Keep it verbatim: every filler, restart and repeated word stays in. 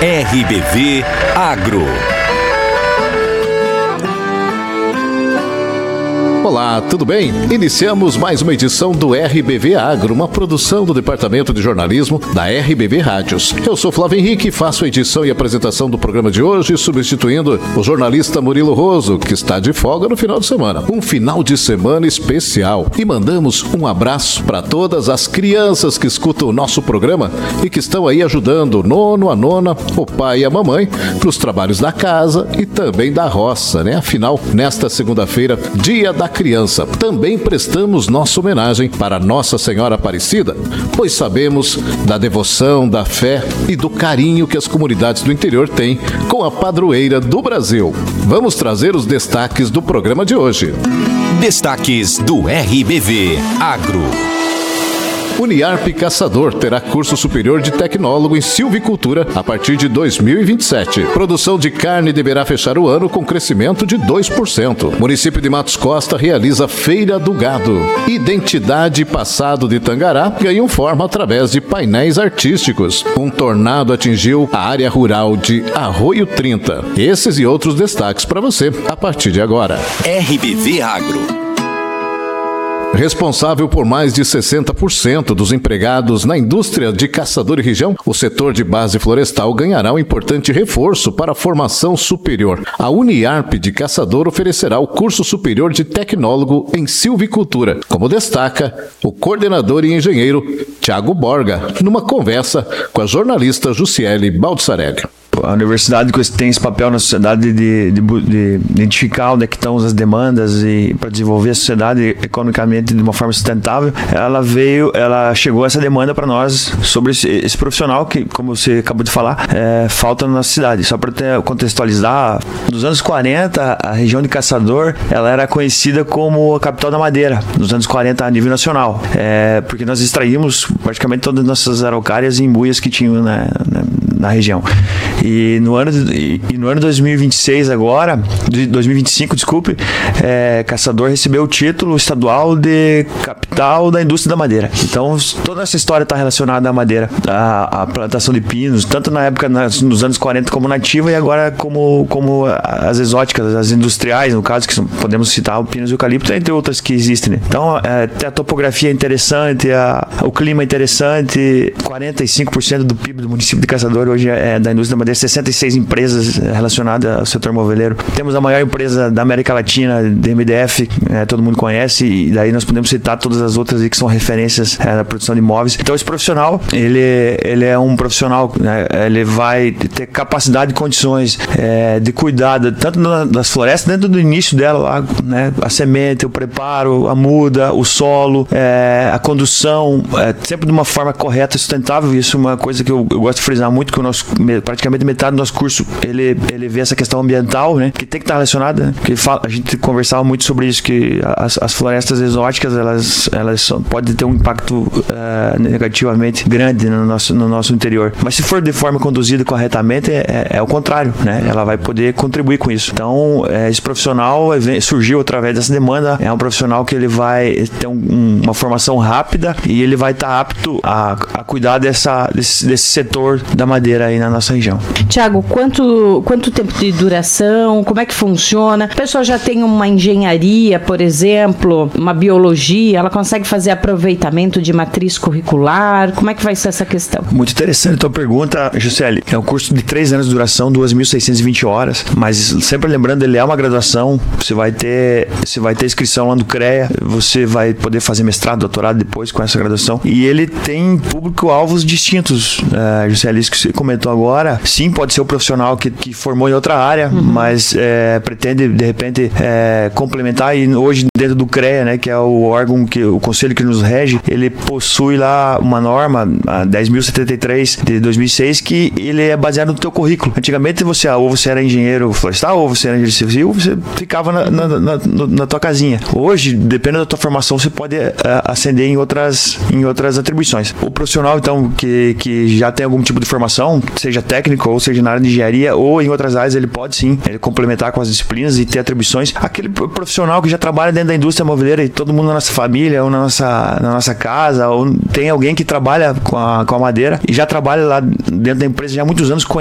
R B V Agro. Olá, tudo bem? Iniciamos mais uma edição do R B V Agro, uma produção do Departamento de Jornalismo da R B V Rádios. Eu sou Flávio Henrique e faço a edição e apresentação do programa de hoje, substituindo o jornalista Murilo Roso, que está de folga no final de semana. Um final de semana especial. E mandamos um abraço para todas as crianças que escutam o nosso programa e que estão aí ajudando o nono, a nona, o pai e a mamãe para os trabalhos da casa e também da roça, né? Afinal, nesta segunda-feira, dia da criança, também prestamos nossa homenagem para Nossa Senhora Aparecida, pois sabemos da devoção, da fé e do carinho que as comunidades do interior têm com a padroeira do Brasil. Vamos trazer os destaques do programa de hoje. Destaques do R B V Agro. Uniarp Caçador terá curso superior de tecnólogo em silvicultura a partir de dois mil e vinte e sete. Produção de carne deverá fechar o ano com crescimento de dois por cento. Município de Matos Costa realiza Feira do Gado. Identidade e passado de Tangará ganham forma através de painéis artísticos. Um tornado atingiu a área rural de Arroio trinta. Esses e outros destaques para você a partir de agora. R B V Agro. Responsável por mais de sessenta por cento dos empregados na indústria de Caçador e região, o setor de base florestal ganhará um importante reforço para a formação superior. A Uniarp de Caçador oferecerá o curso superior de tecnólogo em silvicultura, como destaca o coordenador e engenheiro Tiago Borga, numa conversa com a jornalista Jussiele Baldassarelli. A universidade tem esse papel na sociedade de, de, de identificar onde é que estão as demandas e para desenvolver a sociedade economicamente de uma forma sustentável. Ela veio, ela chegou a essa demanda para nós sobre esse, esse profissional que, como você acabou de falar, é, falta na nossa cidade. Só para contextualizar, nos anos quarenta, a região de Caçador, ela era conhecida como a capital da madeira, nos anos quarenta a nível nacional, é, porque nós extraímos praticamente todas as nossas araucárias e imbuias que tinham na, na, na região. E no ano de, e no ano dois mil e vinte e seis agora, de dois mil e vinte e cinco, desculpe, é, Caçador recebeu o título estadual de capital da indústria da madeira. Então, toda essa história está relacionada à madeira, à, à plantação de pinos, tanto na época, nas, nos anos quarenta como nativa e agora como, como as exóticas, as industriais, no caso, que são, podemos citar o pinos e o eucalipto, entre outras que existem. Né? Então, é, a topografia é interessante, a, o clima é interessante, quarenta e cinco por cento do P I B do município de Caçador hoje é da indústria da madeira, sessenta e seis empresas relacionadas ao setor moveleiro. Temos a maior empresa da América Latina, D M D F, é, todo mundo conhece, e daí nós podemos citar todas as outras aí que são referências é, na produção de imóveis. Então esse profissional, ele, ele é um profissional, né, ele vai ter capacidade e condições é, de cuidar tanto das florestas, dentro do início dela, lá, né, a semente, o preparo, a muda, o solo, é, a condução, é, sempre de uma forma correta e sustentável. Isso é uma coisa que eu, eu gosto de frisar muito, que o nosso, praticamente metade do nosso curso, ele, ele vê essa questão ambiental, né, que tem que estar relacionada, né, que fala, a gente conversava muito sobre isso, que as, as florestas exóticas, elas, elas podem ter um impacto uh, negativamente grande no nosso, no nosso interior, mas se for de forma conduzida corretamente, é, é, é o contrário, né, ela vai poder contribuir com isso. Então, é, esse profissional surgiu através dessa demanda, é um profissional que ele vai ter um, uma formação rápida e ele vai estar apto a, a cuidar dessa, desse, desse setor da madeira aí na nossa região. Tiago, quanto, quanto tempo de duração, como é que funciona? A pessoa já tem uma engenharia, por exemplo, uma biologia, ela consegue fazer aproveitamento de matriz curricular? Como é que vai ser essa questão? Muito interessante a tua pergunta, Juscelie. É um curso de três anos de duração, duas mil seiscentas e vinte horas, mas sempre lembrando, ele é uma graduação, você vai ter, você vai ter inscrição lá no CREA, você vai poder fazer mestrado, doutorado depois com essa graduação, e ele tem público-alvos distintos. Uh, Juscelie, isso que você comentou agora, sim, pode ser o profissional que, que formou em outra área, uhum. mas é, pretende, de repente, é, complementar, e hoje dentro do CREA, né, que é o órgão, que, o conselho que nos rege, ele possui lá uma norma, a dez mil e setenta e três de dois mil e seis, que ele é baseado no teu currículo. Antigamente você, ou você era engenheiro florestal, ou você era engenheiro civil, ou você ficava na, na, na, na tua casinha. Hoje, dependendo da tua formação, você pode uh, ascender em outras, em outras atribuições. O profissional, então, que, que já tem algum tipo de formação, seja técnico, ou seja na área de engenharia, ou em outras áreas, ele pode sim ele complementar com as disciplinas e ter atribuições. Aquele profissional que já trabalha dentro da indústria moveleira, e todo mundo na nossa família, ou na nossa, na nossa casa, ou tem alguém que trabalha com a, com a madeira, e já trabalha lá dentro da empresa já há muitos anos,